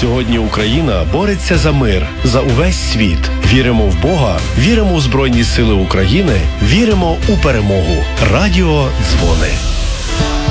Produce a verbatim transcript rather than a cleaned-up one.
Сьогодні Україна бореться за мир, за увесь світ. Віримо в Бога, віримо у Збройні Сили України, віримо у перемогу. Радіо Дзвони.